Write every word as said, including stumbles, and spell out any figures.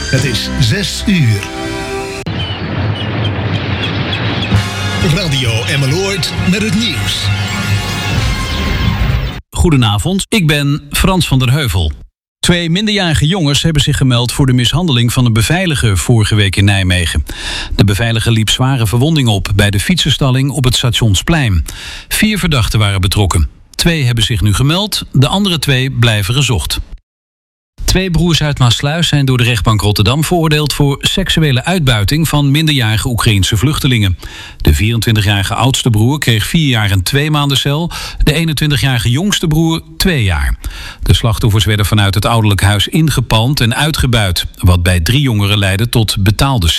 Het is zes uur. Radio Emmeloord met het nieuws. Goedenavond, ik ben Frans van der Heuvel. Twee minderjarige jongens hebben zich gemeld voor de mishandeling van een beveiliger vorige week in Nijmegen. De beveiliger liep zware verwondingen op bij de fietsenstalling op het Stationsplein. Vier verdachten waren betrokken. Twee hebben zich nu gemeld, de andere twee blijven gezocht. Twee broers uit Maassluis zijn door de rechtbank Rotterdam veroordeeld voor seksuele uitbuiting van minderjarige Oekraïense vluchtelingen. De vierentwintigjarige oudste broer kreeg vier jaar en twee maanden cel. De eenentwintigjarige jongste broer twee jaar. De slachtoffers werden vanuit het ouderlijk huis ingepalmd en uitgebuit, wat bij drie jongeren leidde tot betaalde